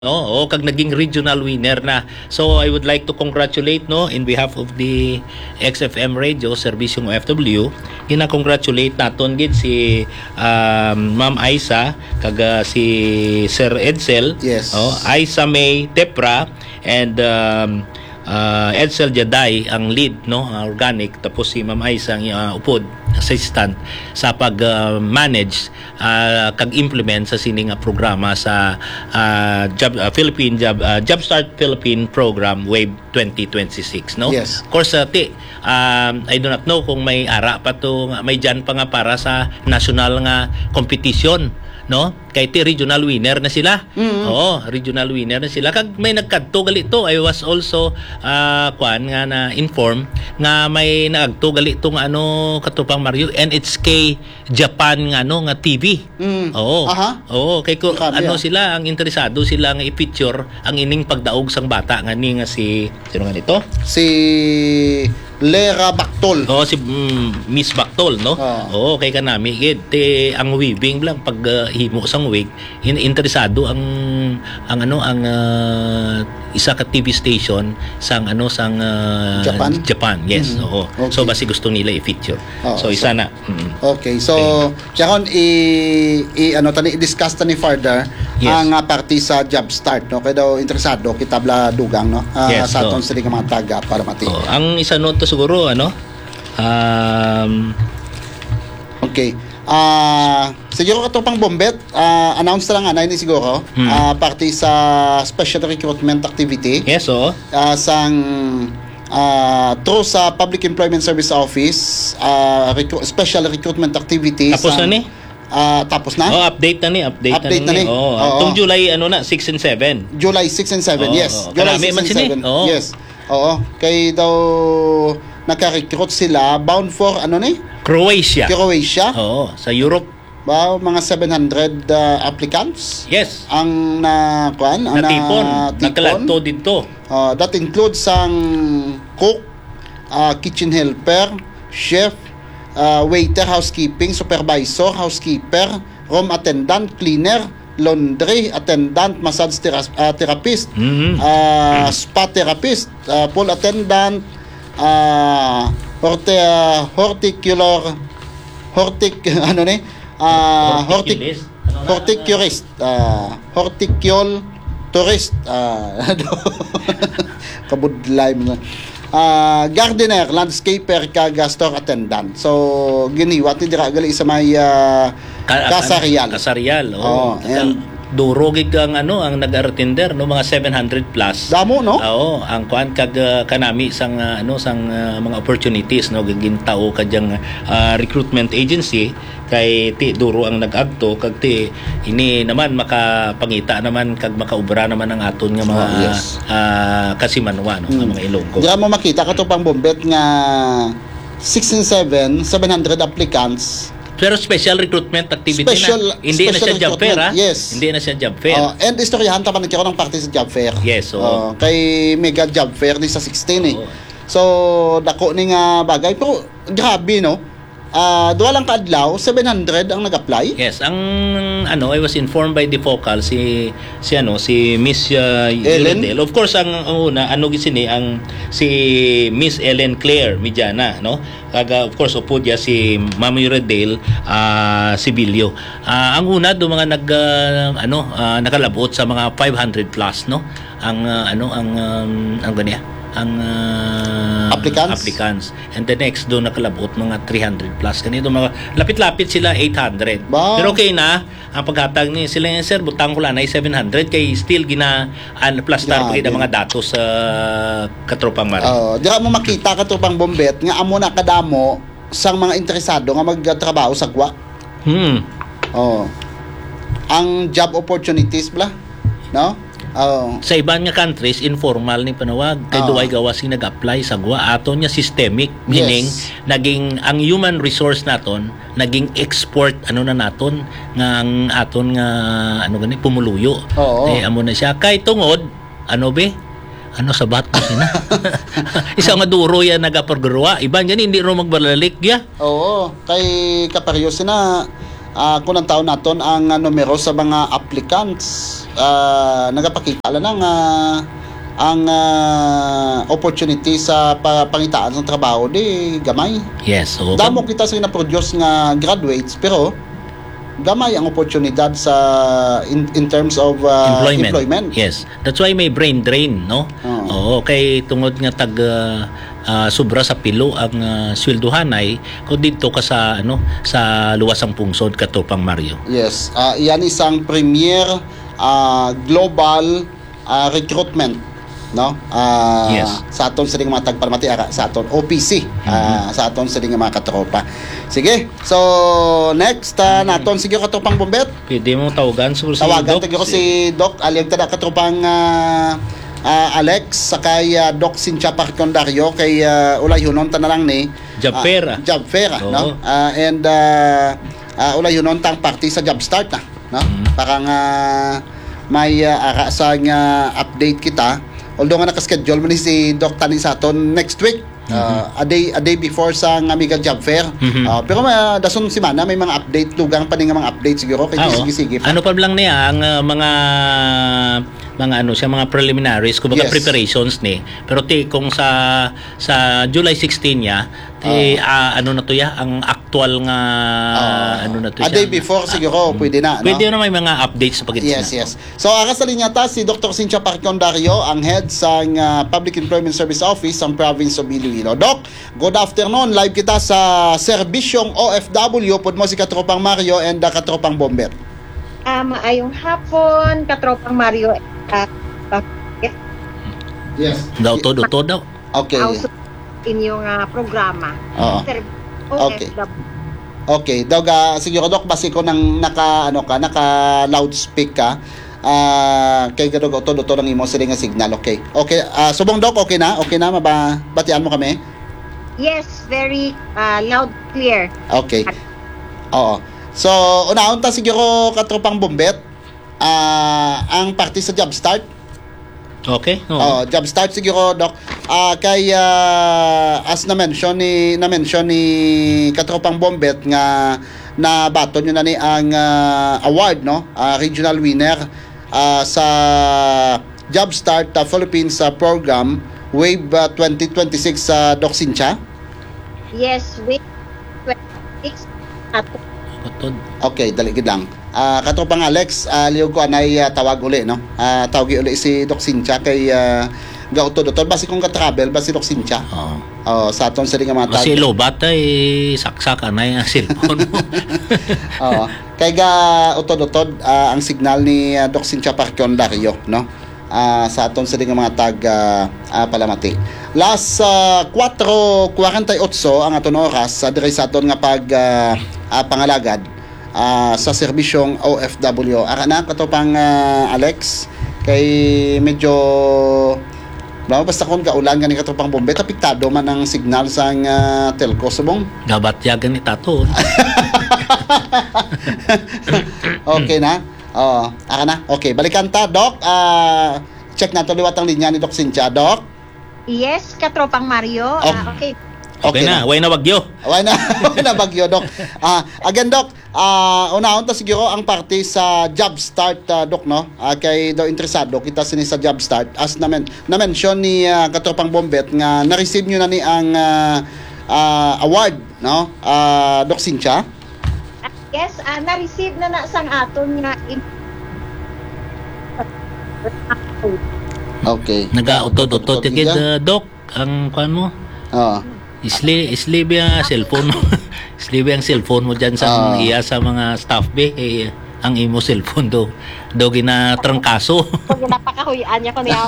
Oo, kag naging regional winner na. So I would like to congratulate no in behalf of the XFM Radio Servisyong OFW. Gina-congratulate naton gid si Ma'am Aisa kag si Sir Edsel. Yes. Oh, Aisa May Tepra and Edsel Jaday ang lead no organic, tapos si Ma'am Aisa ang upod assistant sa pag-manage kag implement sa sining programa sa Philippine Jobstart Philippine Program Wave 2026 no. Yes. Of course I do not know kung may ara pa to, may dyan pa nga para sa national nga competition no, kay ti regional winner na sila. Oo, regional winner na sila. Kag may nagkadto gali to, I was also kuan nga na inform nga may nagto gali tong katupang Mario NHK Japan nga nga TV. Oo. Oo, kay ko sila ang interesado sila nga i-feature ang ining pagdaog sang bata nga ni nga si sino nga nito? Si Lera Bactol. Oh, si Miss Bactol, no? Oo, kay kanami gid ang weaving lang pag himo sang wig, interesado ang isa ka TV station sang Japan. Yes, oo. Okay. So basi gusto nila i-feature. So isa na. Okay. So tiyaon i-discuss tani further ang party sa job start no, kay daw interesado kita bla dugang no. Sa aton sila mga taga para mati. Ang isa no to siguro okay. Siguro kato pang bombet, announce na lang ni siguro party sa special recruitment activity. Yes, sang through sa Public Employment Service Office, special recruitment activity. Tapos na ni? Tapos na? Update na ni. Itong July 6 and 7. July 6 and 7, yes. July 6 and 7. Yes. Oo. Kay daw naka-recruit sila bound for Croatia. Oo, sa Europe. Mga 700 applicants. Yes. Ang natipon. Nakaladto dito. That includes ang cook, kitchen helper, chef, waiter, housekeeping, supervisor, housekeeper, room attendant, cleaner, laundry attendant, massage therapist, spa therapist, pool attendant, horticulturist, horticulturist, kabudlay mo na. Gardener, landscaper, kag store attendant. So giniwat ni dira gali sa may Kasarial. And duro gid ang nag-attender no, mga 700 plus. Damo no? Oo, ang kuan kag kanami sang mga opportunities no, gigintao kadyang recruitment agency kay ti duro ang nag-agto kag ti ini naman makapangita naman kag makaubra naman ang aton nga mga kasimanwa no, nga mga Ilonggo. Di mo makita kato pang bombet nga 6 and 7, 700 applicants. Pero special recruitment activity Hindi na siya job fair, ha? Yes. Hindi na siya job fair. And istoryahan tapan nagkaroon ng party sa job fair. Yes, kay mega job fair ni sa 16 So dako ni nga bagay pero grabe no. Duwa lang kaadlaw 700 ang nag-apply. Yes, ang I was informed by the focal si Miss Ellen. Of course ang una si Miss Ellen Claire Mijana no. Kaga of course upod ya si Ma'am Yuredale Sibilio. Ang una do mga nakalabot sa mga 500 plus no. Ang applicants. And the next do nakalabot mga 300 plus. Ganito mga lapit-lapit sila 800. Wow. Pero okay na ang paghatag ni sila yung sir butang ko lang ay 700 kay still plus tar pagid ang mga datos sa katropang mari. Dira mo makita katropang bombet nga amo na kadamo sang mga interesado nga magtrabaho sa GWA. Ang job opportunities no? Sa ibang nga countries informal ni panawag kay duay gawas sing nag-apply sa GWA aton nya systemic, meaning naging ang human resource naton naging export na naton nga ang aton nga pumuluyo. Amo na siya kay tungod sabat ko sina. Isa nga duro yan nagaporgruwa. Iban yan hindi ro magbalalik ya. Kay kaparyo sina kung ang taon naton ang numero sa mga applicants nagapakita ng ang opportunity sa pangitaan ng trabaho di gamay. Yes. So, Damo kita sa na-produce nga graduates pero gamay ang oportunidad sa in terms of employment. Yes. That's why may brain drain, no? Oo, kay tungod nga tag sobra sa pilo ang swelduhanay kung dito ka sa sa luwasang pungsod katupang Mario. Yes. Iyan isang premier global recruitment, no? Yes. Sa aton sa mga tagparmati sa aton OPC, sa aton sa mga katropa. Sige. So next naton sige katropang Bombet. Pwede mo tawagan siguro si Tawagan Doc. ko si Doc Aliag tada katropang Alex sakay Doc Cynthia Parcondario kay ulay hunon ta na lang ni Job fair. Job fair, no? And ulay hunon tang party sa job start na, no? Parang may ara sa nga update kita. Although nga naka-schedule mo ni si Doc Tani sa aton next week. A day before sa nga mega job fair. Pero dason si Mana may mga update lugang pa nga mga update siguro kay sige. Ano pa lang niya ang mga mga preliminaries kumbaga Yes. preparations ni. Pero kung sa July 16 niya ano na to ya ang actual nga ano na to A day before siguro pwede na, no? Pwede na may mga updates sa pagkita. Yes. So ara sa linya ta si Dr. Cynthia Parcondario ang head sa Public Employment Service Office sa province of Iloilo. Doc, good afternoon. Live kita sa serbisyong OFW pod mo si katropang Mario and katropang Bombet. Maayong hapon, katropang Mario. Yes. Daw. Okay. Also, inyong programa. Okay. Okay, daw siguro Doc basi ko nang naka loudspeak ka. Kay gadog auto ng imo sila nga signal. Okay. Subong Doc, okay na mabatian mo kami. Yes, very loud, clear. Okay. Oo. So, unahon ta siguro katropang Bombet. Ang party sa job start. Okay. Job start siguro Doc. Kay as na-mention ni katropang Bombet nga nabaton yun na ni ang award, no? Regional winner sa Job Start Philippines program Wave 2026 sa Doc Cynthia. Yes, with 26 at Okay, daligid lang. Katropang Alex, liog ko anay tawag uli, no? Tawagi uli si Doc Cynthia kay gautod-utod. Basi kung ka-travel, basi Doc Cynthia. Sa aton sa nga mga Kasi lobat ay saksak anay ang cellphone mo. Kay utod-utod ang signal ni Doc Cynthia Parcondario, no? Sa aton sa nga mga palamati. Last 4:48 ang aton oras sa dire sa aton nga pangalagad sa serbisyong OFW. Na katopang Alex kay medyo basta kung kaulan nga ni katopang Bombet apektado man ang signal sa telco subong. Gabat yagan ni Tato. Okay na. Na. Okay, balikan ta Doc. Check na to liwat ang linya ni Doc Cynthia, Doc. yes, katropang Mario. Okay. Okay na, way na bagyo. Way na bagyo, Doc. Again, Doc, unahon ta siguro ang party sa job start, Doc, no? Kay daw interesado kita sini sa job start. As na-mention ni katropang Bombet nga na-receive nyo na ni ang award, no? Doc Cynthia. Yes, na-receive na sang aton nga Okay. Nag-auto-auto tikid Doc ang kuan mo. Isli ang cellphone mo. Isli ang cellphone mo dyan sa iya sa mga staff be ang imo cellphone do ginatrangkaso. Ginapakahuyan niya ko niya.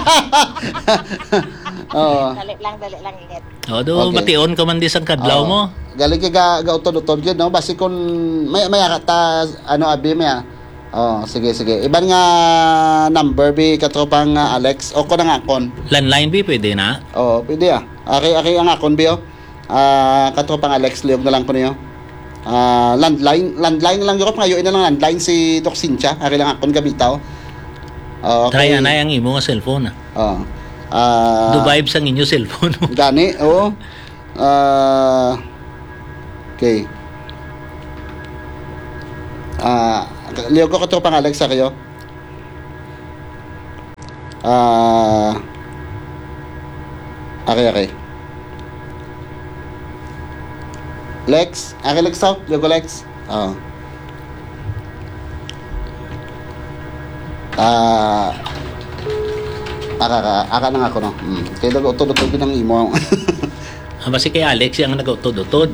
Dali lang inget. Bation ka man di sang kadlaw mo. Galing ka gautod-utod yun, no? Basi kung may ta abi may sige. Iban nga number bi katropang Alex o ko na nga akon. Landline bi pwede na? Pwede Aki ang akon bi katropang Alex liog na lang ko niyo. Landline lang yun ngayon na lang landline si Doc Cynthia. Aki lang akon gamitaw. Try anay ang imo nga cellphone. Do vibes ang inyo cellphone mo. Gani, okay. Liyo ko katropang Alex Arrio. Okay. Lex, Lex out, liyo ko Lex. Aka na nga ako, no? Kaya nag-utod-utod ng imo. Basi kay Alex yung nag-utod-utod.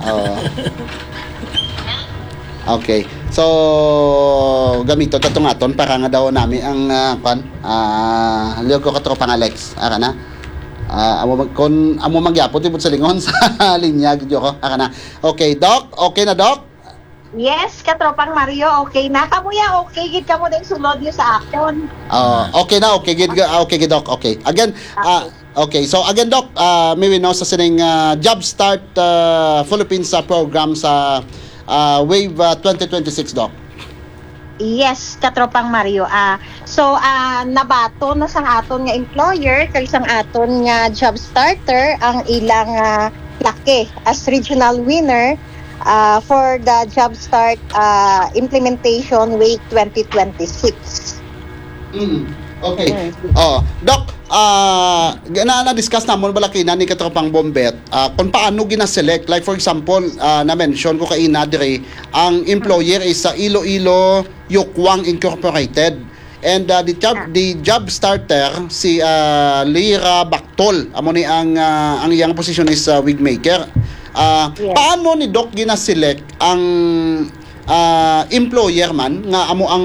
Okay. So, gamito tatungaton para nga daw nami ang liyo ko katropang Alex. Aka na. Amo magyapot ibut sa lingon sa linya gidyo ko. Aka na. Okay, Doc. Okay na, Doc? Yes, katropang Mario, okay na. Kamuya, okay gid kamo din sulod niyo sa akon. Okay na, okay gid Doc. Okay. Again, okay. So again, Doc, may we know sa sining Job Start Philippines program sa Wave 2026, Doc. Yes, katropang Mario. So nabato na sang aton nga employer kay sang aton nga job starter ang ilang laki as regional winner for the Job Start implementation Wave 2026. Okay. Doc, na-discuss namon balaki na ni katropang Bombet kung paano gina-select. Like for example, na-mention ko kay dire ang employer is sa Iloilo Yukwang Incorporated. And the job starter si Lira Bactol. Amo ni ang iyang position is wigmaker. Yes. Paano ni Doc gina-select ang employer man nga amo ang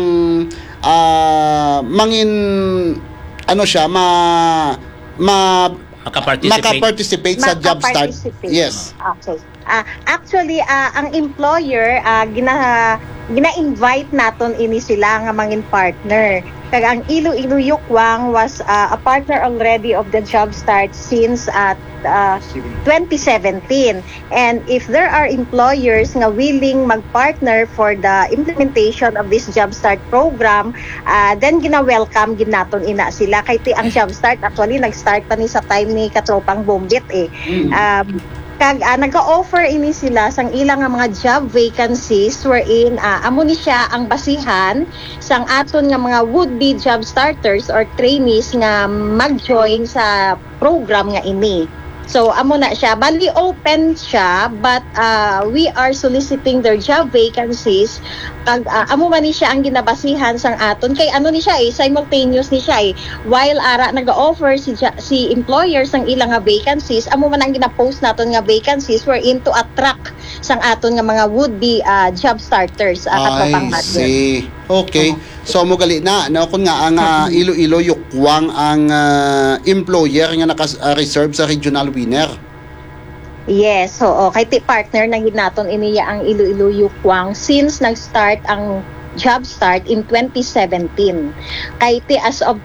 mangin ano siya makaparticipate sa job start. Yes. Okay. Actually ang employer gina-invite naton ini sila nga mangin partner. Kag ang Iloilo Yukwang was a partner already of the Job Start since 2017. And if there are employers nga willing mag-partner for the implementation of this Job Start program, then gina-welcome ginaton ina sila. Kay ang Job Start actually nag-start pa ni sa time ni katropang Bombit kag nag-offer ini sila sang ilang nga mga job vacancies wherein amo ni siya ang basihan sang aton nga mga would-be job starters or trainees nga mag-join sa program nga ini. So amo na siya, bali open siya, but we are soliciting their job vacancies. Kag amo man ni siya ang ginabasihan sang aton kay ano ni siya simultaneous ni siya while ara nag-offer si employers ang ilang nga vacancies, amo man ang gina-post naton nga vacancies wherein to attract sang aton nga mga would-be job starters katropang I see. Okay. So mo gali na kun nga ang Iloilo Yukwang ang employer nga naka-reserve sa regional winner. Yes, so kay ti partner na gid naton iniya ang Iloilo Yukwang since nag-start ang Job Start in 2017. Kay ti as of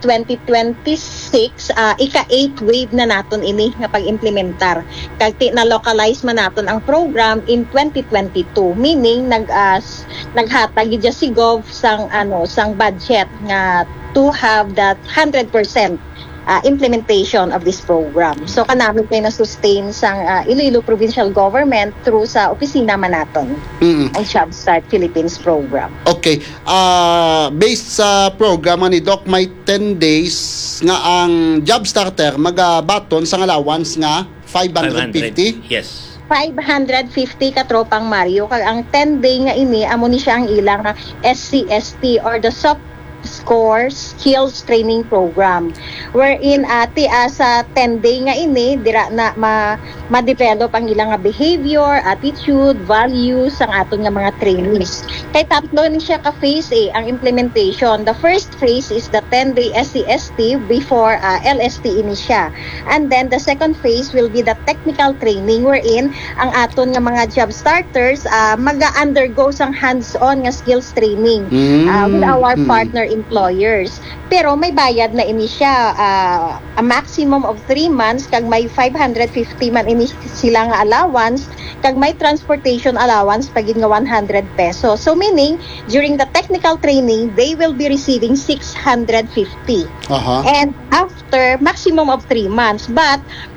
2026, ika-8 wave na naton ini nga pag-implementar. Kay ti na-localize man naton ang program in 2022, meaning naghatag gid si Gov sang budget nga to have that 100% implementation of this program. So kanami kay na-sustain sang Iloilo Provincial Government through sa opisina man naton ang Job Start Philippines program. Okay. Based sa program ni Doc, may 10 days nga ang job starter magabaton sang allowance nga 550. Yes. 550 katropang Mario kag ang 10 day nga ini amo ni siya ang ilang SCST or the soft Score Skills Training Program wherein sa 10 day nga ini dira na ma-develop ang ilang nga behavior, attitude, values sang aton nga mga trainees. Kay tatlo ni siya ka phase ang implementation. The first phase is the 10-day SCST before LST ini siya. And then the second phase will be the technical training wherein ang aton nga mga job starters maga-undergo sang hands-on nga skills training with our partner employers. Pero may bayad na ini siya a maximum of 3 months kag may 550 man ini sila nga allowance kag may transportation allowance pagid nga 100 pesos. So meaning during the technical training they will be receiving 650. And after maximum of 3 months, but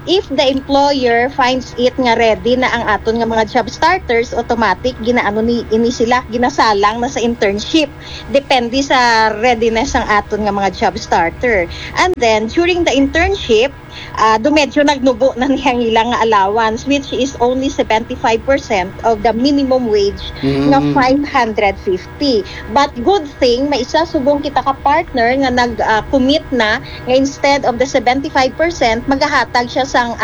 if the employer finds it nga ready na ang aton nga mga job starters, automatic ginaano ni ini sila ginasalang na sa internship, depende sa readiness ng aton nga mga job starter. And then during the internship, medyo nagnubo na niyang ilang nga allowance, which is only 75% of the minimum wage nga 550. But good thing may isa subong kita ka partner nga nag-commit na nga instead of the 75% magahatag siya sang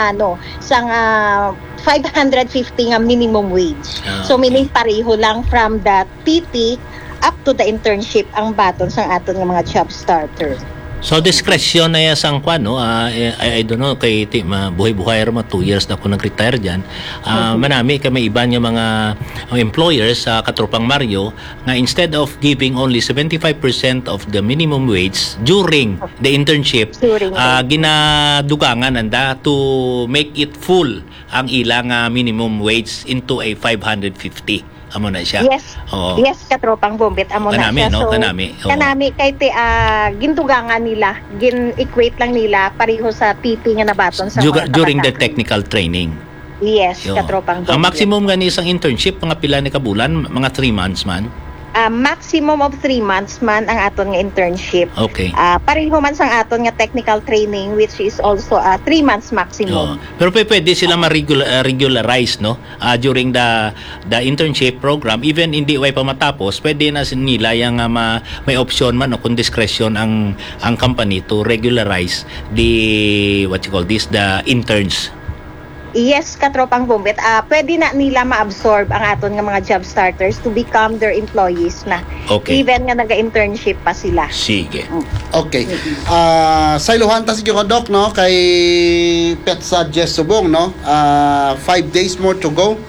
550 nga minimum wage. So meaning pareho lang from the TT up to the internship ang baton sang aton nga mga job starter. So discretion na sang kwan, no? I don't know kay buhay-buhay ra 2 years na ako nag-retire diyan. Manami kay may iba nga mga employers sa katropang Mario nga instead of giving only 75% of the minimum wage during the internship, ginadugangan anda to make it full ang ilang minimum wage into a 550. Amo na siya. Yes. Oo. Yes, katropang Bombet, amo kanami, na siya. No? So, kanami kay gindugangan nila, gin-equate lang nila pareho sa TT nga nabaton sa during the technical training. Yes, katropang Bombet. Ang maximum gani isang internship mga pila ni kabulan, mga 3 months man. Maximum of 3 months man ang aton nga internship. Okay. Pareho man sang aton nga technical training, which is also 3 months maximum. Pero pwede sila ma-regularize, no? During the internship program, even hindi way pa matapos, pwede na nila yung may option man o kung discretion ang company to regularize the the interns. Yes, katropang Bombet. Pwede na nila ma-absorb ang aton nga mga job starters to become their employees na. Okay. Even nga naga-internship pa sila. Sige. Okay. Sa iluhan ta siguro, Doc, no, kay Petsa Jess Subong, no, 5 days more to go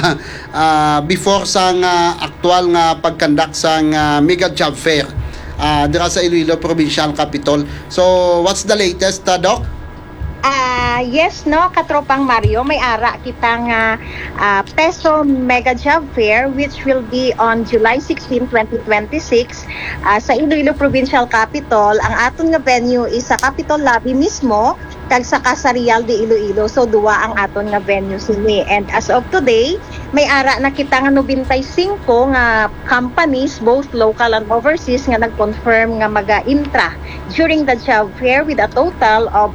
before sang actual nga pagkandak sang mega job fair dira sa Iloilo Provincial Capitol. So what's the latest, Doc? Yes, no, katropang Mario, may ara kitang Peso Mega Job Fair, which will be on July 16, 2026 sa Iloilo Provincial Capitol. Ang aton nga venue is sa Capitol Lobby mismo, kag sa Casarial de Iloilo. So duwa ang aton nga venue sini. And as of today, may ara na kita nga 95 nga companies, both local and overseas, nga nag-confirm nga maga-intra during the job fair with a total of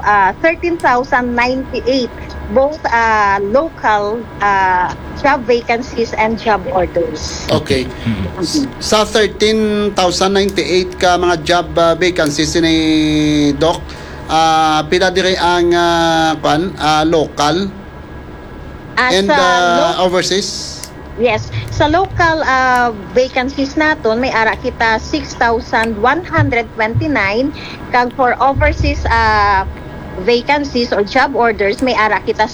13,098 both local job vacancies and job orders. Okay. Sa 13,098 ka mga job vacancies ni Doc, pila dire ang local and overseas? Yes. Sa local vacancies naton, may ara kita 6,129, kag for overseas vacancies or job orders, may ara kita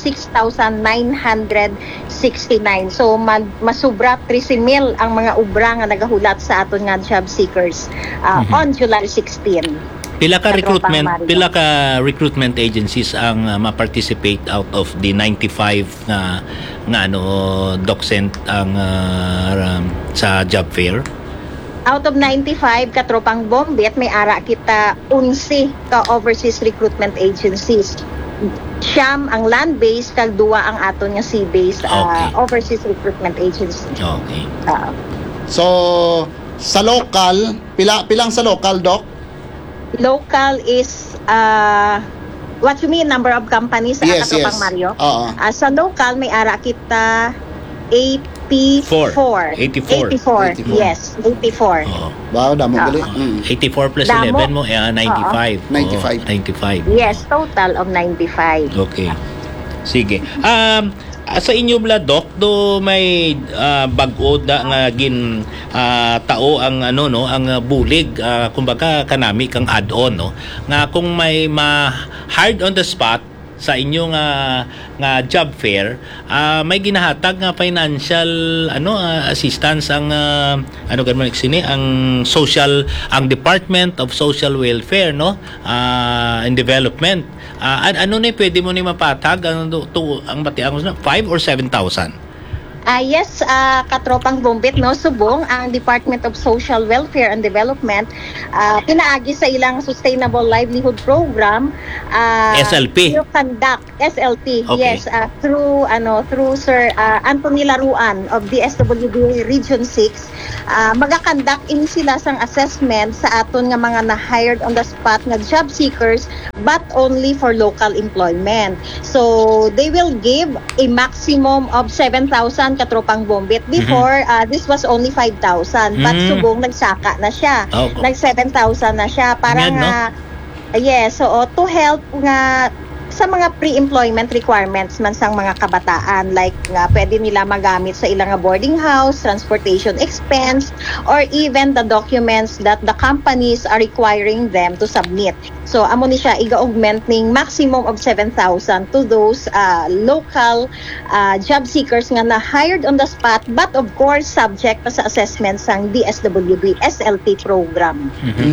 6,969. So masubra 13,000 ang mga ubra nga nagahulat sa aton nga job seekers on July 16. Pila ka recruitment agencies ang ma-participate out of the 95 nga DocCent ang sa job fair? Out of 95 katropang Bombet, may ara kita 11 ka overseas recruitment agencies. Siyam ang land-based, kag duwa ang aton nga sea-based overseas recruitment agency. Okay. So sa local, pilang sa local, Doc? Local is what you mean, number of companies? Yes, katropang yes. Mario? Sa local, may ara kita 84. 84. Yes, 84. Wow, damo gali. 84 plus Damo. 11 mo, 95. 95. 95. Yes, total of 95. Okay. Sige. Sa inyo bla, Doc, do may bag-o da nga gin tao ang ang bulig, kumbaga kanami kang add-on, no, nga kung may hard on the spot sa inyong nga job fair, may ginahatag nga financial assistance ang ang social, ang Department of Social Welfare, no, and Development. Ano ni pwede mo ni mapatag ang batiang 5 or 7,000? Yes, katropang bumbit, no, subong ang Department of Social Welfare and Development pinaagi sa ilang Sustainable Livelihood Program SLP. will conduct SLT, Okay. yes, through Sir Anthony Laruan of DSWD Region 6. Magakandak ini sila sang assessment sa aton nga mga na-hired on the spot nga job seekers, but only for local employment. So they will give a maximum of 7,000 katropang bombit. Before, this was only 5,000. But subong nagsaka na siya. Oh. Nag 7,000 na siya. Parang, Ganyan, yes, so to help nga sa mga pre-employment requirements man sang mga kabataan, like nga pwede nila magamit sa ilang boarding house, transportation expense, or even the documents that the companies are requiring them to submit. So amo ni siya iga-augment ning maximum of 7,000 to those local job seekers nga na-hired on the spot, but of course subject pa sa assessment sang DSWD SLT program.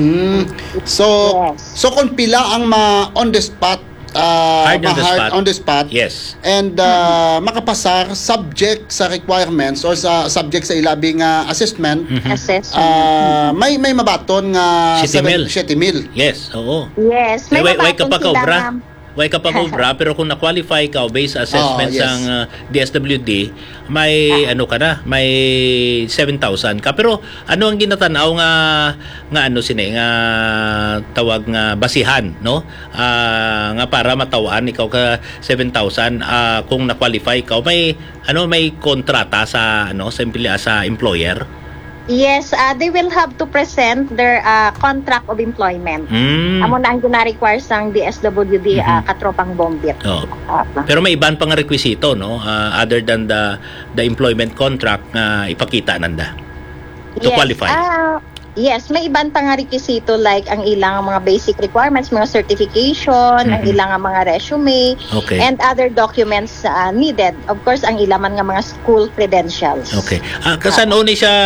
So Yes. so kung pila ang on the spot Hired on the spot, Yes. and makapasar subject sa requirements or subject sa ilabing assessment, Assessment. may mabaton nga 7,000. 7,000. Yes, oo. Yes, Way ka mabaton pa sila kaobra. nga- Way ka pa kaobra, pero kung na-qualify ka based sa assessment yes. sang DSWD, may ano ka na, may 7,000 ka. Pero ano ang ginatanaw nga ano sine nga tawag nga basihan, no? Nga para matawaan ikaw ka 7,000 kung na-qualify ka, may kontrata sa sa employer. Yes, they will have to present their contract of employment. Amo na ang gina-require sang DSWD katropang bombit. Oh. Pero may iban pang rekwisito, no? Other than the employment contract na ipakita nanda to qualify. Yes, may iban pang rekwisito like ang ilang mga basic requirements, mga certification, ang ilang mga resume, Okay. and other documents needed. Of course, ang ilang nga mga school credentials. Okay. Kasano ni siya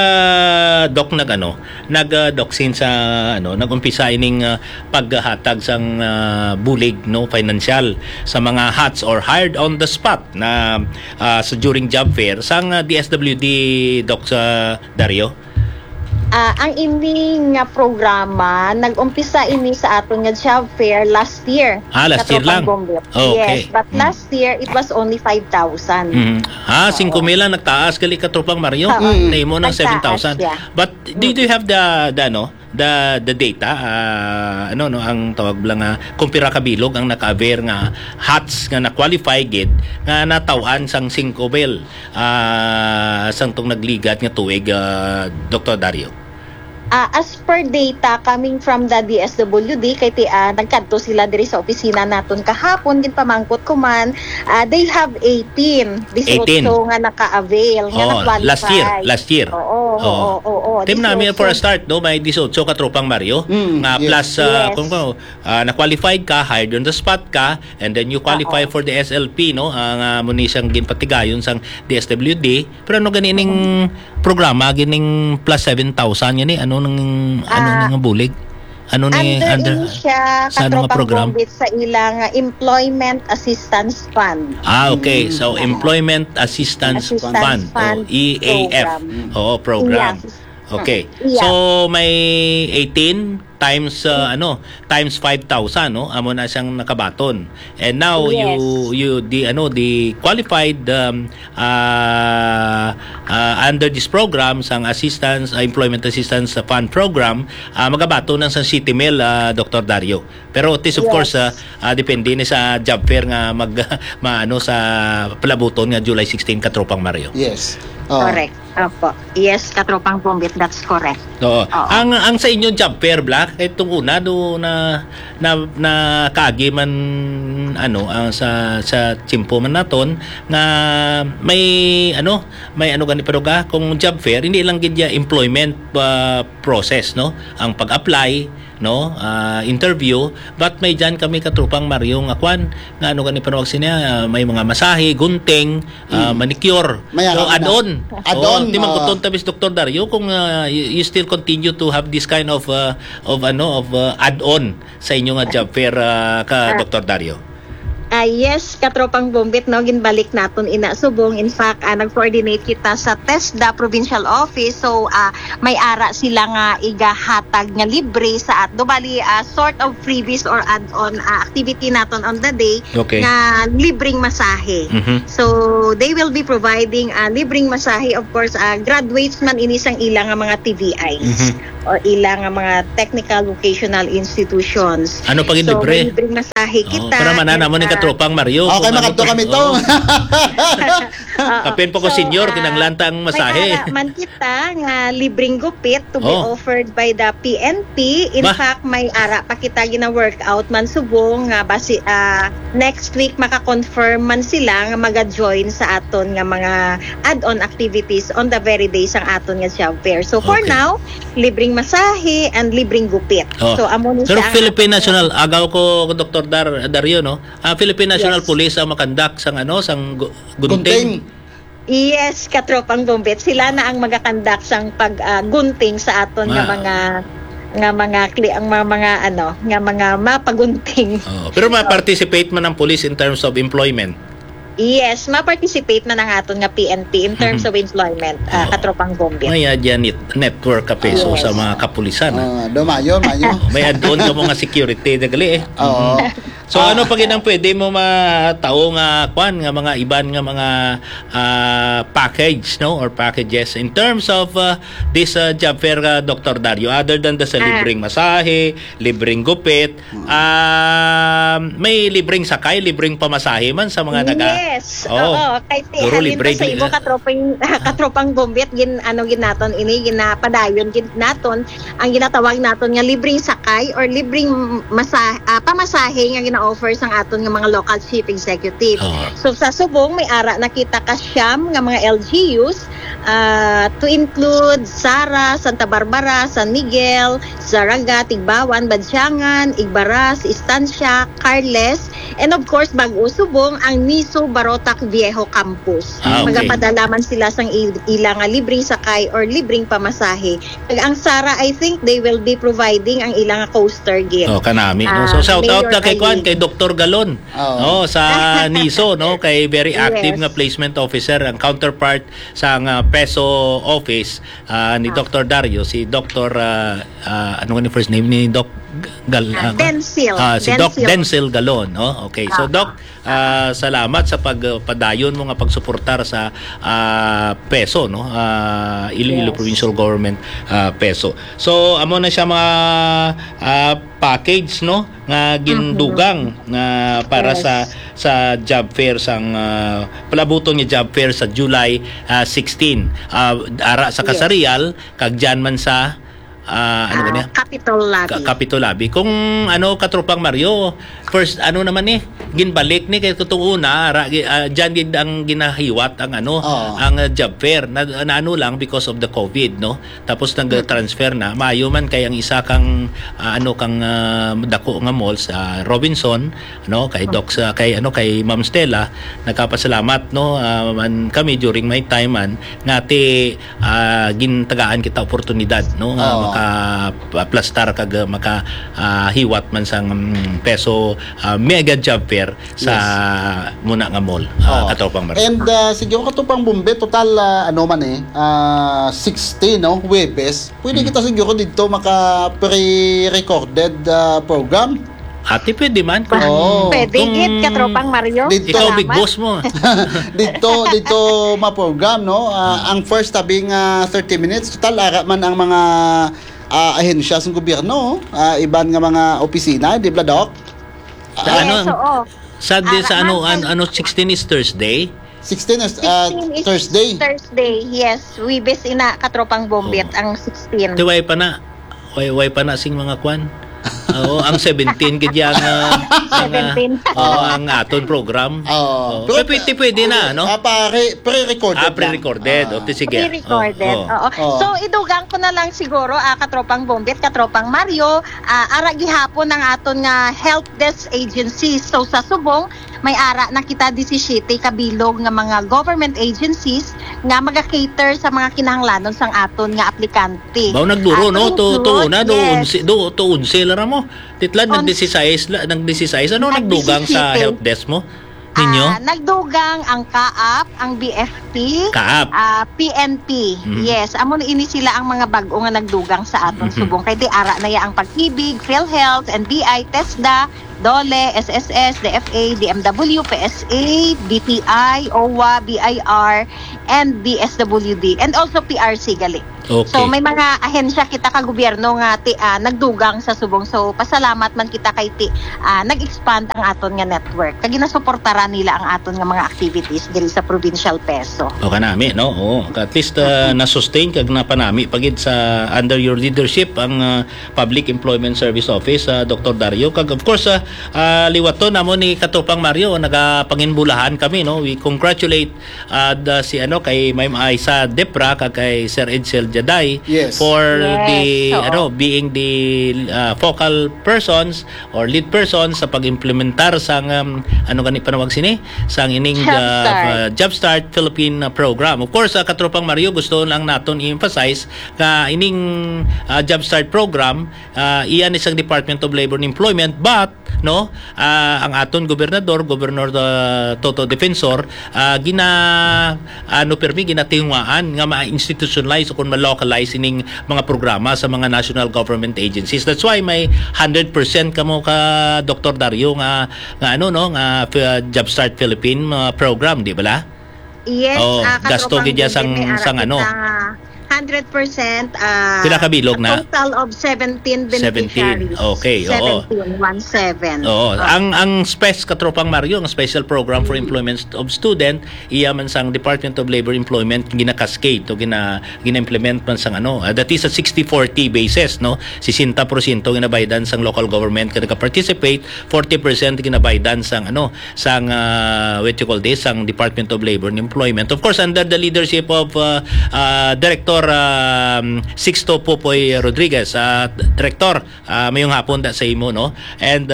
nag-doksin sa nagumpisa ining paghatag sang bulig, no, financial sa mga HATS or hired on the spot na sa during job fair sang DSWD Doc Dario. Ang ining nga programa nag-umpisa ini sa aton nga job fair last year. Last year lang. Okay. Yes, but last year it was only 5,000. 5,000 lang nagtaas kali katropang Mario. Nahimo ng 7,000. Yeah. But do you have the data ang tawag lang kumpira kabilog ang naka-aver nga HATS nga na-qualify gid nga natawan sang 5,000 sang tong nagligat nga tuig, Dr. Dario. As per data coming from the DSWD, kay nagkadto sila diri sa opisina naton kahapon, din pamangkot ko man, they have 18. 18 nga naka-avail, nga na-qualify. Last year. Oo. Team namin for a start, no, may 18 katropang Mario nga yes. plus Yes. kung na-qualified ka, hired on the spot ka, and then you qualify for the SLP, no, ang muni siyang ginpatigayon sang DSWD. Pero ano ganining programa gining plus 7,000 yan ano nang bulig? Ano ni Under siya sa ano nga katropang program? bombit sa ilang Employment Assistance Fund. Okay. So, Employment Assistance Fund. Fund EAF. Program. Yes. Okay. Yeah. So, may 18 times times 5,000, no, amo na siyang nakabaton, and now Yes. the qualified under this program sang employment assistance fund program, magabato ng sa City Mail, Dr. Dario. Pero this of Yes. course depende ni sa job fair nga sa palabuton nga July 16 katropang Mario. Yes. Correct. Opo. Yes, katropang bombit, that's correct. Oo. Ang sa inyo job fair, Black, itong una do na kaagi man sa chimpo man naton nga may gani pero kung job fair hindi lang gid employment process, no, ang pag-apply, no, interview, but may dyan kami katropang Mario nga kwan nga gani pero siya may mga masahe, gunting, manicure, so add-on. Di man kuton tabis Dr. Dario kung you still continue to have this kind of add-on sa inyo nga job fair ka Dr. Dario. Yes, katropang bombit, no, ginbalik naton ina subong. In fact, nag-coordinate kita sa TESDA Provincial Office. So, may ara sila nga igahatag nga libre sa at bali sort of freebies or add-on activity naton on the day nga libreng masahe. So, they will be providing libreng masahe. Of course, graduates man inisang ilang nga mga TVIs or ilang nga mga technical vocational institutions. Ano pag So, libre? libreng masahe kita. Para manana mo ni katropang Mario. Okay, makadto kami to. Kapin po ko senior, kinanglantang masahe. May ara man kita nga libreng gupit to be offered by the PNP. In fact, may ara pa kita gina-workout man subong nga basi next week maka-confirm man sila nga maga-join sa aton nga mga add-on activities on the very day sang aton nga job fair. So for now, libreng masahe and libreng gupit. So amo ni Pero siya Philippine National, agaw ko Dr. Dario, no? Philippine National Police ang makandak sang sang gunting. Yes, katropang bombet. Sila na ang magakandak sang paggunting sa aton nga mga mapagunting. Pero ma-participate man ang police in terms of employment. Yes, ma-participate man ang aton nga PNP in terms of employment, katropang bombet. May network ka peso sa mga kapulisan. Mayo. May add-on ka mga security dagali Oo. So ano pag inang pwede mo matao nga mga iban nga mga package, no, or packages in terms of this job fair, Dr. Dario, other than the libreng masahe, libreng gupit, may libreng sakay, libreng pamasahe man sa mga Yes. Oo, kay halin pa sa imo katropang bombet ginaton ini ginapadayon naton ang ginatawag naton nga libreng sakay or libreng pamasahe nga offer sang aton nga mga local chief executive. So sa subong may ara nakita ka siyam nga mga LGUs to include Sara, Santa Barbara, San Miguel, Zaraga, Tigbawan, Badyangan, Igbaras, Estancia, Carles, and of course Bag-o subong ang Niso Barotac Viejo Campus. Magapadala man sila sang ilang libreng sakay or libreng pamasahe. Ang Sara, I think they will be providing ang ilang coaster gift. Kanami. So shout out na kay kay Dr. Galon. Sa NISO, no, kay very active nga placement officer, ang counterpart sa PESO office ni Dr. Dario, si Dr. ano nga ni first name ni Doc Densil. Si Doc Densil Galon, no? Okay. So Doc, salamat sa pagpadayon mo nga pagsuportar sa PESO, no? Iloilo Provincial Government PESO. So amo na siya mga package, no, nga gindugang para sa job fair sang palabuton ni job fair sa July 16 ara sa Kasarial kag dyan man sa Capitol Lobby. Kung katropang Mario, first naman ginbalik ni kay totoo na diyan ang ginahiwat ang ang job fair na lang because of the COVID, no. Tapos nag-transfer na mayo man kay ang isa kang dako nga mall sa Robinson, no, kay Doc kay Ma'am Stella, nagkapasalamat, no, man kami during my time man ngati gintagaan kita oportunidad, no, maka-plastar kag maka-hiwat man sang PESO mega job fair sa muna nga mall, katropang Mario. And siguro katropang bombe total 60, no, Webes. Pwede kita siguro dito maka pre-recorded program. Ate, pwede man. Pwede git katropang Mario. Ikaw big boss mo. dito ma-program, no. Ang first tabing 30 minutes total ara man ang mga ahensya sa gobyerno, iban nga mga opisina, di ba, Doc? Sa 16 is Thursday. 16 is 16 is Thursday. Thursday, yes. Wibes ina katropang bombet ang 16. Way pa na sing mga kwan. Ang 17 kaya ang aton program. Pero pwede na, no? Pre-recorded. Pre-recorded. Sige. Pre-recorded. So idugang ko na lang siguro katropang bombet, katropang Mario, ara gihapon ang aton nga help desk agency. So sa subong may ara na kita 17 kabilog nga mga government agencies nga maga-cater sa mga kinahanglanon sang aton nga aplikante. Baw nagduro no to na do yes. 11 lara mo. Titlan nag 16 ano nagdugang sa help desk mo ninyo? Nagdugang ang CAAP, ang BFP, CAAP. PNP. Yes, amo ini sila ang mga bag-o nga nagdugang sa aton subong kay di ara na ya ang Pag-ibig, PhilHealth, NBI, TESDA, DOLE, SSS, DFA, DMW, PSA, DTI, OWA, BIR, and DSWD, and also PRC gali. Okay. So may mga ahensya kita ka gobyerno nga nagdugang sa subong. So pasalamat man kita kay nag-expand ang aton nga network. Kag ginasuportaran nila ang aton nga mga activities diri sa provincial peso. O kanami no. At least na-sustain kag napanami pagid sa under your leadership ang Public Employment Service Office Dr. Dario. Kag of course liwato namo ni Katropang Mario nagapanginbulahan kami no. We congratulate si kay Ma'am Aisa Depra kag kay Sir Edsel Jaday for the being the focal persons or lead persons sa pag-implementar sang gani panawag sini sang ining Jumpstart Philippine program. Of course Katropang Mario gusto lang naton i-emphasize nga ining Jumpstart program iyan isang Department of Labor and Employment but ang aton Gobernador Toto Defensor ginatinguaan nga ma-institutionalize o kung ma-localize ining mga programa sa mga national government agencies. That's why may 100% kamo ka Dr. Dario nga Jumpstart Philippine program, di ba la? Yes, gasto gid sang 100% pila ka bilog na? Total of 17 beneficiaries. 17. Okay, 17. Ang SPES Katropang Mario, ang Special Program for Employment of Student, iyaman sang Department of Labor Employment gina-cascade o gina-implement man sang that is a 60-40 basis, no? 60% ginabaydan sang local government kada ka-participate, 40% ginabaydan sang what you call this, sang Department of Labor and Employment. Of course, under the leadership of Director Sixto Popoy Rodriguez. Director, mayong hapon sa imo, no? And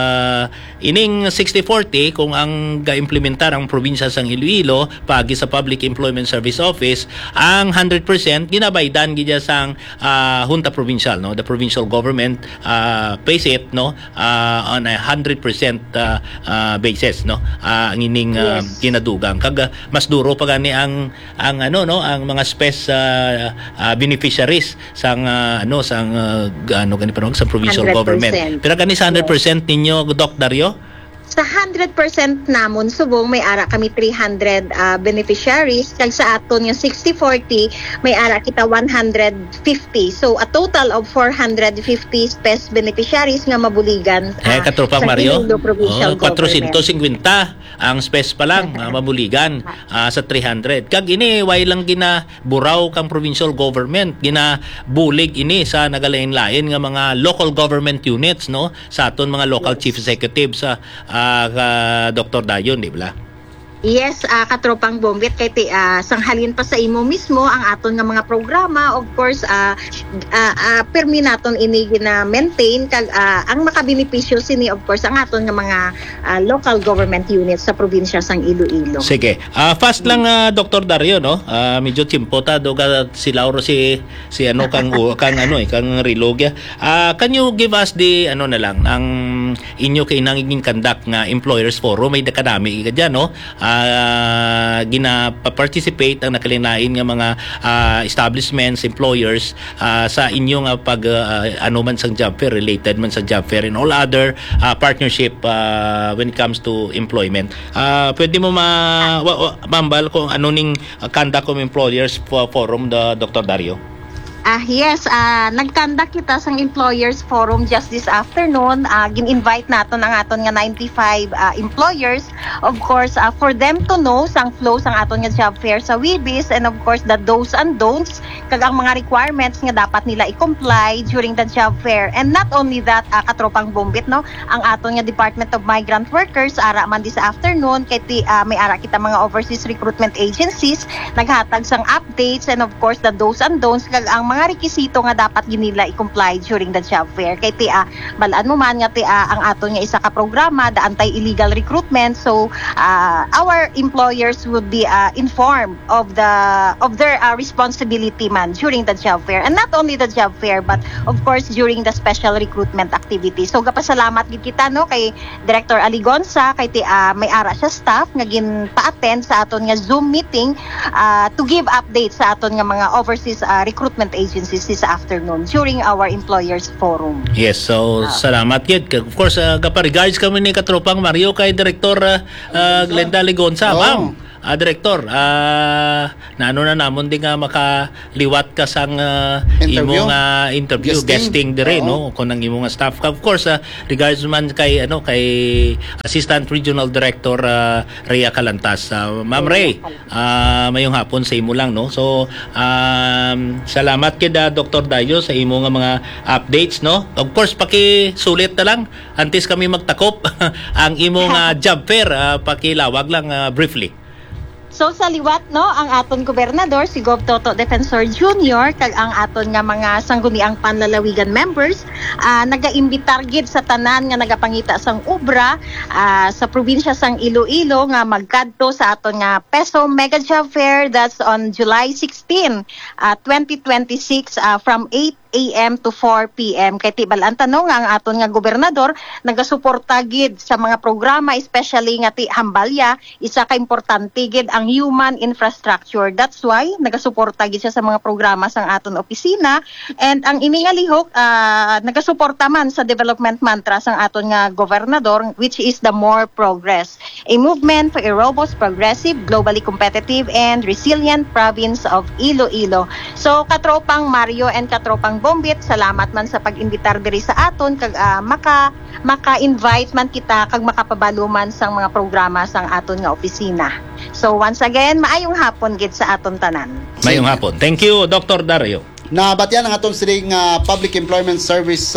ining 60-40 kung ang ga-implementar ang probinsya sang Iloilo pagi sa Public Employment Service Office, ang 100% ginabaydan gidya sang Junta Provincial, no? The provincial government pays it, no? On a 100% basis, no? Ang ining ginadugang kag mas duro pa gani ang mga beneficiaries sang gani panawag sa provincial 100%. government. Pero gani sa 100% ninyo Doc Dario? Sa 100% namon subong may ara kami 300 beneficiaries kag sa aton yung 60-40 may ara kita 150. So a total of 450 SPES beneficiaries nga mabuligan Katropang Mario. 450 ang SPES pa lang mabuligan sa 300. Kag ini way lang ginaburaw kang provincial government, ginabulig ini sa nagalain-lain nga mga local government units, no? Sa aton mga local chief executives sa Dr. Dayon, di ba? Yes, Katropang Bombit kay sanghalin pa sa imo mismo ang aton nga mga programa. Of course, permi naton ini gina-maintain kag ang makabenepisyo sini of course ang aton nga mga local government units sa probinsya sang Iloilo. Sige. Fast lang Dr. Dario, no? Medyo timpota do ka silauro si kang Rilogya. Can you give us the ang inyo kay nanging conduct nga employers forum may dakadami ka diyan, no? Gina-participate ang nakalinain nga mga establishments, employers sa inyong man sang job fair, related man sa job fair and all other partnership when it comes to employment. Pwede mo mambal kung ning conduct of employers forum Dr. Dario? Yes, nagkandak kita sang employers forum just this afternoon. Gin-invite naton ang aton nga 95 employers, of course, for them to know sang flow sang aton nga job fair sa WIBIS, and of course the do's and don'ts kag ang mga requirements nga dapat nila i-comply during the job fair. And not only that, Katropang Bombit, no, ang aton nga Department of Migrant Workers ara man this afternoon kay may ara kita mga overseas recruitment agencies naghatag sang updates and of course the do's and don'ts kag ang mga rekisito nga dapat ginila i-comply during the job fair. Kay balaan mo man nga ang aton nga isa ka programa, the anti-illegal recruitment. So our employers would be informed of their responsibility man during the job fair, and not only the job fair but of course during the special recruitment activity. So gapasalamat gid kita no kay Director Aligonza kay may ara siya staff nga gin-pa-attend sa aton nga Zoom meeting to give updates sa aton nga mga overseas recruitment agencies this afternoon during our employers forum. Yes, so salamat gid. Of course, regards kami ni Katropang Mario kay Director Glenda Ligonza. Ma'am, Director, naano na namon din nga makaliwat ka sang imong interview guesting dire no kun ang imong staff. Of course, regards man kay Assistant Regional Director Rhea Calantas. Ma'am Ray, mayong hapon sa imo lang no. So salamat kid Dr. Dayo sa imo nga mga updates no. Of course paki-sulit na lang antes kami magtakop ang imong job fair, pakilawag lang briefly. So sa liwat no ang aton gobernador si Gov Toto Defensor Jr. kag ang aton nga mga sangguniang panlalawigan members naga-imbitar gid sa tanan nga nagapangita sang obra sa probinsya sang Iloilo nga magkadto sa aton nga Peso Mega Job Fair. That's on July 16, 2026 from 8 a.m. to 4 p.m. Kay tibalaan tanong ang aton nga gobernador nagasuporta gid sa mga programa, especially nga Hambalya, isa ka importante gid ang human infrastructure. That's why nagasuporta gid siya sa mga programa sang aton opisina, and ang iningalihok nagasuporta man sa development mantra sang aton nga gobernador, which is the more progress, a movement for a robust, progressive, globally competitive and resilient province of Iloilo. So katropang Mario and katropang Bombit, salamat man sa pag-imbitar diri sa aton kag maka-invite man kita kag makapabaluman sang mga programa sang aton nga opisina. So once again, maayong hapon gid sa aton tanan. Mayong hapon. Thank you, Dr. Dario. Nabatyan ang aton siling Public Employment Service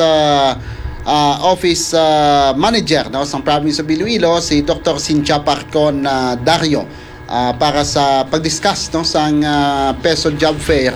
Office Manager no, sa province of Iloilo, si Dr. Cynthia Parcon Dario, para sa pag-discuss no sang Peso Job Fair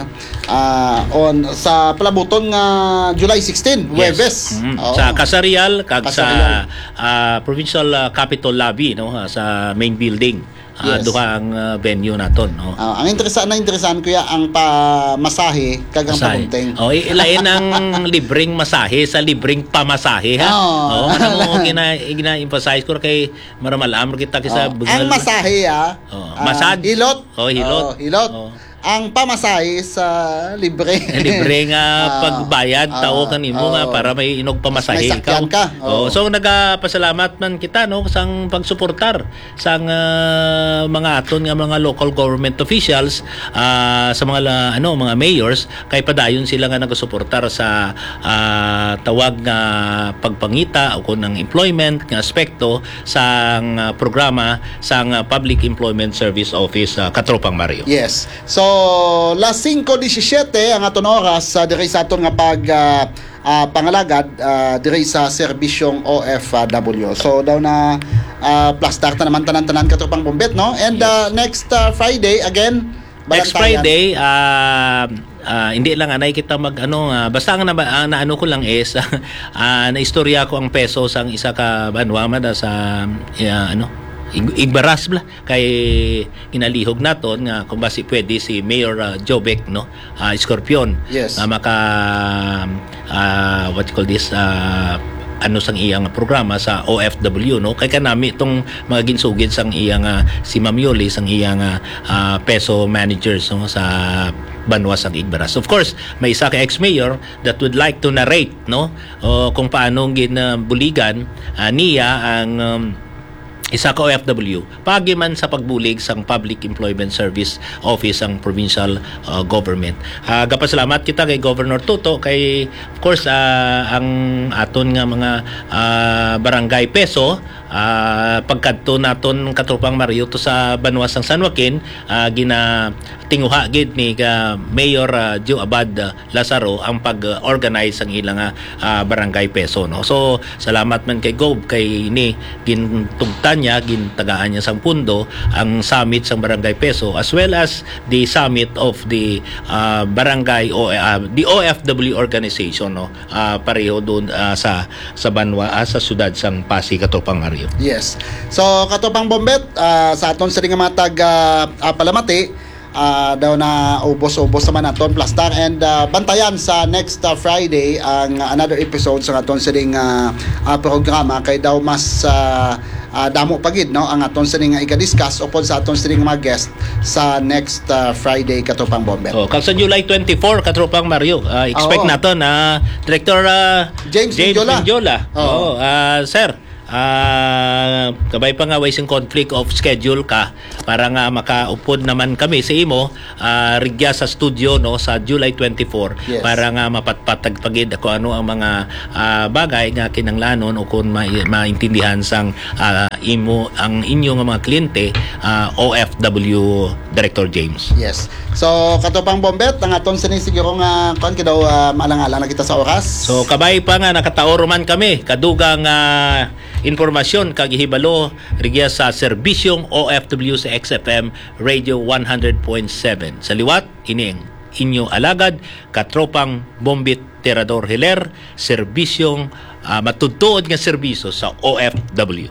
sa palabuton nga July 16, Huwebes. Sa Kasarial kag sa Provincial Capitol Lobby no, sa main building. Duhang venue naton no. Ang interesan ko ang pamasahe kag ang pabunteng. Ilain ang libreng masahe sa libreng pamasahe ha. Ano mo gina-emphasize ko kay maramalam kita sa ang masahe masad hilot. Hilot. Ang pamasahe sa libre. Libre nga pagbayad tao kanimo nga para may inog pamasahe ka. So nagapasalamat man kita no sang pagsuportar sang mga aton nga mga local government officials sa mga mga mayors kay padayon sila nga nagasuportar sa tawag nga pagpangita o kun ng employment nga aspekto sang programa sang Public Employment Service Office Katropang Mario. Yes. So las 5:17 ang aton oras diri sa aton nga pangalagad diri sa serbisyong OFW. So daw na plus start na naman tanan Katropang Bombet no. And next Friday again, next Friday hindi lang anay kita basta ang naano ko lang is naistorya ko ang peso sang isa ka banwa sa igbaras bla kay ginalihog naton nga kung basi pwede si Mayor Jobek no Scorpion maka what you call this sang iyang programa sa OFW no kay kanami itong mga ginsugid sang iyang si Ma'am Yoli sang iyang peso managers no, sa banwa sang Igbaras. Of course, may isa ka ex-mayor that would like to narrate no kung paano ginabuligan niya ang isa ka OFW pagiman sa pagbulig sang Public Employment Service Office ang provincial government. Gapasalamat kita kay Governor Toto kay of course ang aton nga mga barangay Peso pagkadto naton katropang Mario to sa Banwas ng San Joaquin, gina tinguha gid ni Mayor Joe Abad Lazaro ang pag-organize ang ilang barangay peso, no. So salamat man kay Gob kay ini gintugtan niya, gintagaan niya sang pundo ang summit sang barangay peso as well as the summit of the barangay o the OFW organization, no, pareho doon sa Banwa sa sudad sang Pasig, katropang Mario. Yes. So katropang Bombet, sa aton sa mga taga Palamati, daw na ubos-ubos naman aton plastar and bantayan sa next Friday ang another episode sa aton sa programa kay daw mas damo pagid, no, ang aton sa i-discuss upod sa aton sa mga guest sa next Friday, katropang Bombet. Kag sa July 24, katropang Mario, expect naton Director James Mendiola. Sir, kabay pa nga ways conflict of schedule ka para nga makaupod naman kami sa imo rigya sa studio, no, sa July 24. Yes. Para nga mapatpatag pagid ako ano ang mga bagay nga kinanglanon o kung maintindihan sang imo ang inyong mga kliyente, OFW Director James. Yes. So katropang Bombet, ang aton sa siguro nga kon kidaw maalang-alang na kita sa oras. So kabay pa nga nakataor man kami kadugang informasyon kag ihibalo rigya sa serbisyong OFW sa XFM Radio 100.7. Sa liwat ining inyo alagad katropang Bombit Tirador Hiler, serbisyong matudtuod nga serbisyo sa OFW.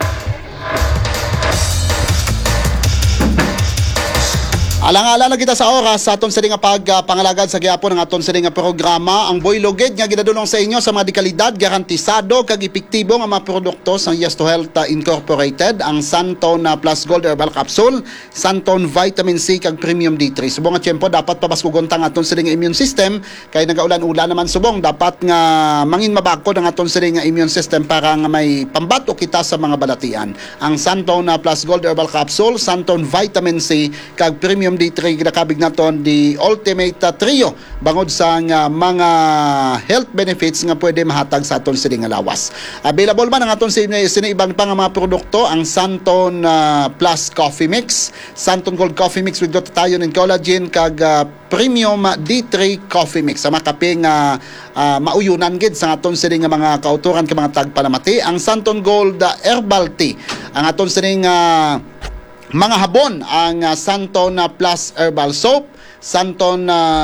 Alang-alang na kita sa oras sa aton sa nga pagpangalagad sa gihapon ng aton sa nga programa. Ang Boy Luged nga ginadulong sa inyo sa mga dekalidad, garantisado kag epektibo nga mga produkto sa Yes to Health Incorporated, ang Santon Plus Gold Herbal Capsule, Santon Vitamin C kag Premium D3. Subong nga tiyempo dapat pabaskugontang aton sa nga immune system kay nagaulan-ulan naman subong dapat nga mangin mabakod ang aton sa nga immune system para nga may pambato kita sa mga balatian. Ang Santon Plus Gold Herbal Capsule, Santon Vitamin C kag Premium D3 ginakabig naton the ultimate trio bangod sa mga health benefits nga pwede mahatag sa aton sining lawas. Available man ang aton sini ibang pa nga mga produkto, ang Santon Plus Coffee Mix, Santon Gold Coffee Mix with glutathione and collagen kag Premium D3 Coffee Mix. Sa mga kape nga mauyunan gid sa aton sining mga kauturan ka mga tagpalamati, ang Santon Gold Herbal Tea, ang aton sining mga habon, ang Santon Plus Herbal Soap, Santon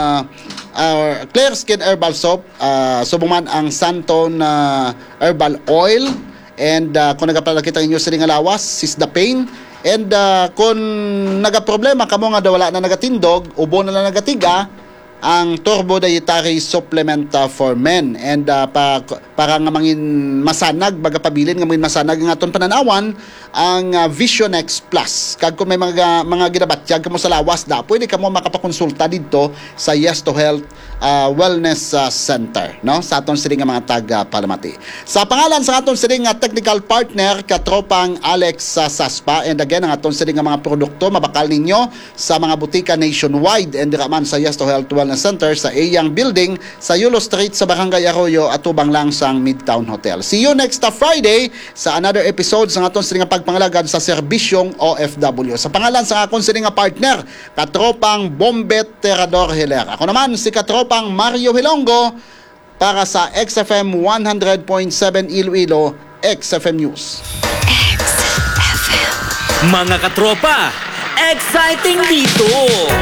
Clear Skin Herbal Soap, subuman ang Santon Herbal Oil, and kung nagapalakita inyo sa nga lawas, Sisda Pain, and kung nagaproblema kamo nga wala na nagatindog, ubo na lang nagatiga, ang Turbo Dietary Supplement for Men, and para nga mangin masanag baga pabilin nga mangin masanag nga aton pananawan ang Vision X Plus. Kag kung may mga ginabatyag kamo sa lawas da, pwede kamo makapakonsulta dito sa Yes to Health Wellness Center, no, sa aton sining nga mga taga Palamati. Sa pangalan sa aton sining nga technical partner katropang Alex Saspa, and again ang aton sining nga mga produkto mabakal ninyo sa mga butika nationwide and diraman sa Yes to Health Wellness Center sa Eyang Building sa Yulo Street sa Barangay Arroyo at ubang lang sang Midtown Hotel. See you next Friday sa another episode sa aton sining nga pagpangalagad sa serbisyong OFW. Sa pangalan sa akon sining nga partner katropang Bombet Tirador Hiler. Ako naman si katropang Mario Hilongo para sa XFM 100.7 Iloilo, XFM News. XFM. Mga katropa, exciting dito!